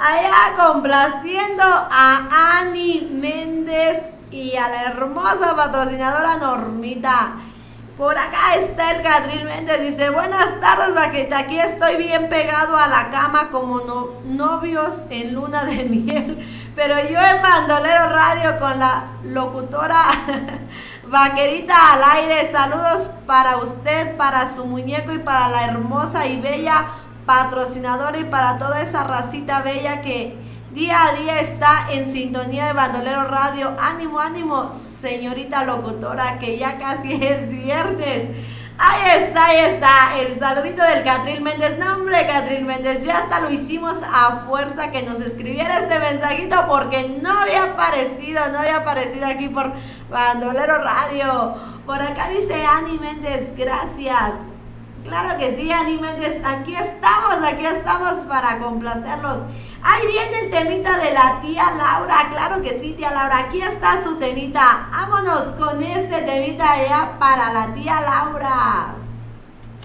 allá complaciendo a Ani Méndez y a la hermosa patrocinadora Normita. Por acá está el Catril Méndez, dice: buenas tardes, vaquita, aquí estoy bien pegado a la cama como novios en luna de miel, pero yo en Bandolero Radio con la locutora Vaquerita al aire. Saludos para usted, para su muñeco y para la hermosa y bella patrocinadora y para toda esa racita bella que día a día está en sintonía de Bandolero Radio. Ánimo, ánimo, señorita locutora, que ya casi es viernes. Ahí está, el saludito del Catril Méndez. No, hombre, Catril Méndez, ya hasta lo hicimos a fuerza que nos escribiera este mensajito porque no había aparecido aquí por Bandolero Radio. Por acá dice Ani Méndez, gracias. Claro que sí, Ani Méndez, aquí estamos para complacerlos. Ahí viene el temita de la tía Laura, claro que sí, tía Laura, aquí está su temita. Vámonos con este temita allá para la tía Laura.